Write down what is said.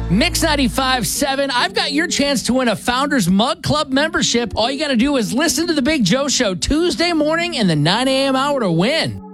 Mix 95.7. I've got your chance to win a Founders Mug Club membership. All you got to do is listen to The Big Joe Show Tuesday morning in the 9 a.m. hour to win.